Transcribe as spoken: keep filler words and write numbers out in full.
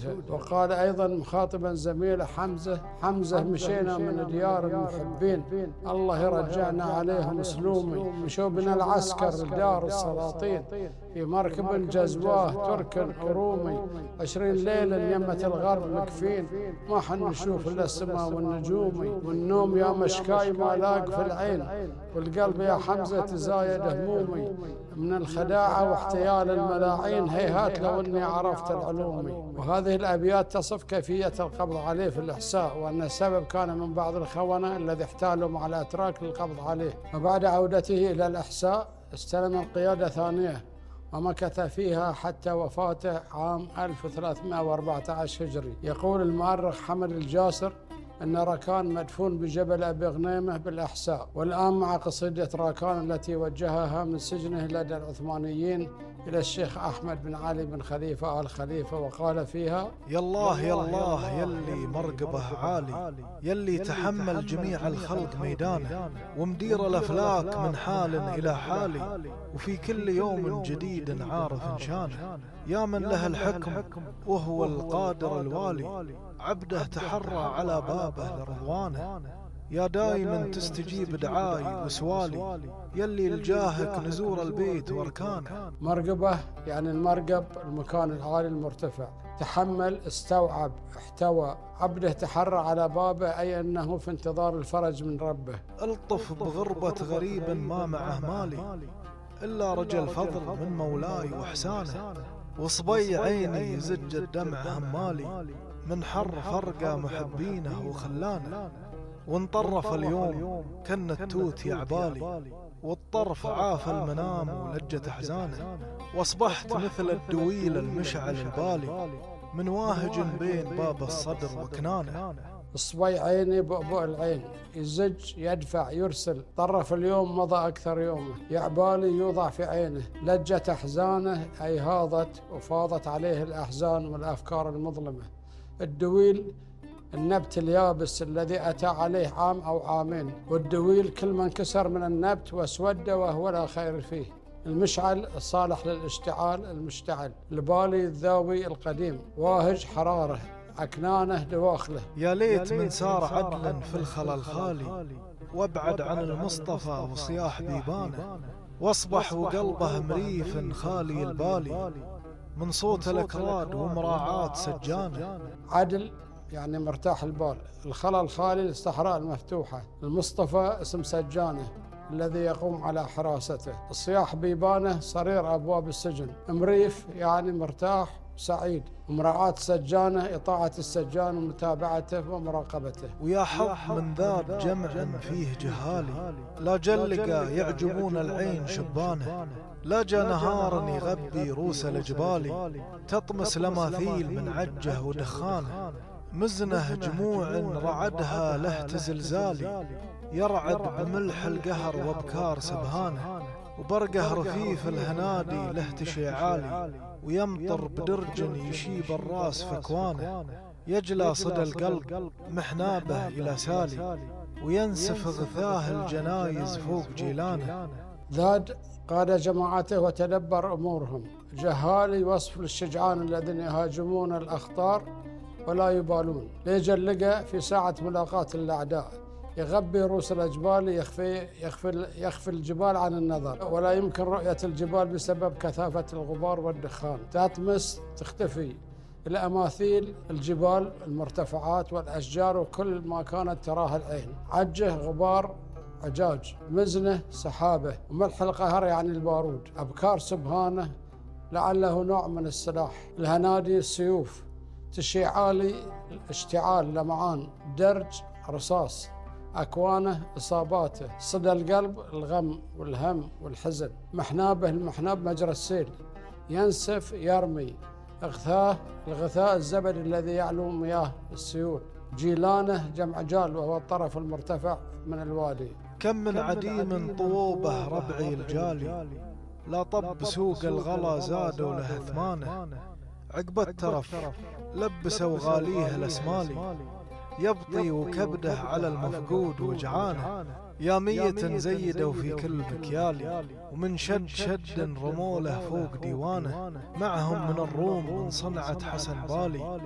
أسودها. وقال أيضا مخاطبا زميله حمزة: حمزة مشينا من ديار المحبين، الله يرجعنا عليهم سلومي، مشوا بنا العسكر دار السلاطين، في مركب جزواه ترك ورومي، عشرين ليلة يمة الغرب مكفين، ما حن نشوف إلا السماء والنجومي، والنوم يا مشكاي ما لاق في العين، والقلب يا حمزة تزايد همومي، من الخداعة واحتيال الملاعين، هيهات لو اني عرفت العلومي. وهذه الابيات تصف كيفية القبض عليه في الاحساء، وان السبب كان من بعض الخونة الذي احتالوا مع الاتراك للقبض عليه. وبعد عودته الى الاحساء استلم القيادة ثانية، ومكث فيها حتى وفاته عام ألف وثلاثمائة وأربعة عشر هجري. يقول المؤرخ حمد الجاسر أن راكان مدفون بجبل أبي غنيمة بالأحساء. والآن مع قصيدة راكان التي وجهها من سجنه لدى العثمانيين إلى الشيخ أحمد بن علي بن خليفة آل خليفة، وقال فيها: يا الله يا الله يلي مرقبه عالي، يلي تحمل جميع الخلق ميدانه، ومدير الأفلاك من حال إلى حال، وفي كل يوم جديد عارف شانه، يا من له الحكم وهو القادر الوالي، عبده تحرى على بابه لرضوانه، يا دايما تستجيب دعاي وسوالي، يلي لجاهك نزور البيت واركانه. مرقبه يعني المرقب، المكان العالي المرتفع. تحمل استوعب احتوى، عبده تحرى على بابه، أي أنه في انتظار الفرج من ربه. الطف بغربة غريب ما معه مالي، إلا رجل فضل من مولاي وإحسانه، وصبي عيني يزج الدمع همالي، من حر فرقة محبينه وخلانه، وانطرف اليوم كن التوت يعبالي، والطرف عاف المنام ولجت أحزانه، واصبحت مثل الدويل المشعل البالي، من واهج بين باب الصدر وكنانه. صبي عيني بؤبؤ العين، يزج يدفع يرسل، طرف اليوم مضى أكثر يومه، يعبالي يوضع في عينه، لجت أحزانه أي هاضت وفاضت عليه الأحزان والأفكار المظلمة. الدويل النبت اليابس الذي أتى عليه عام أو عامين، والدويل كل ما انكسر من النبت واسود وهو لا خير فيه. المشعل الصالح للاشتعال المشتعل، البالي الذاوي القديم، واهج حراره، أكنانه دواخله. يا ليت من سار عدلا في الخلا الخالي، وابعد عن المصطفى وصياح بيبانه، واصبح وقلبه مريف خالي البالي، من صوت الأكراد ومراعاة سجانه. عدل يعني مرتاح البال، الخلا الخالي الصحراء المفتوحة، المصطفى اسم سجانه الذي يقوم على حراسته، الصياح بيبانه صرير أبواب السجن، مريف يعني مرتاح سعيد، ومراعاة سجانه إطاعة السجان ومتابعته ومراقبته. ويا حظ من ذاب جمع فيه جهالي، لا جلقا يعجبون العين شبانه، لا جا نهارا يغبي روس الجبال، تطمس لماثيل من عجه ودخانه، مزنه جموع رعدها له زلزالي، يرعد بملح القهر وابكار سبهانه، وبرقه رفيف الهنادي له تشيعالي، ويمطر بدرج يشيب الراس فكوانه، يجلى صدى القلب محنابه إلى سالي، وينسف غثاه الجنايز فوق جيلانه. ذاد قاد جماعته وتدبر أمورهم، جهالي وصف للشجعان الذين يهاجمون الأخطار ولا يبالون، ليجلقه في ساعة ملاقاة الأعداء، يغبي رؤوس الأجبال، يخفي, يخفي, يخفي الجبال عن النظر، ولا يمكن رؤية الجبال بسبب كثافة الغبار والدخان، تطمس تختفي الأماثيل الجبال المرتفعات والأشجار وكل ما كانت تراها العين، عجه غبار عجاج، مزنه سحابه، وملح القهر يعني البارود، أبكار سبهانه لعله نوع من السلاح، الهنادي السيوف، تشيعالي اشتعال لمعان، درج رصاص، أكوانه إصاباته، صدى القلب الغم والهم والحزن، محنابه المحناب مجرى السيل، ينسف يرمي، اغثاه الغثاء الزبد الذي يعلو مياه السيول، جيلانه جمع جال وهو الطرف المرتفع من الوادي. كم من عديم طوبه ربعي الجالي، لا طب سوق الغلا زادوا له ثمانه، عقب الترف لبسوا غاليه الاسمالي، يبطي وكبده على المفقود وجعانه، يا مية زيدوا في كل مكيالي، ومن شد شد رموله فوق ديوانه، معهم من الروم من صنعة حسن بالي.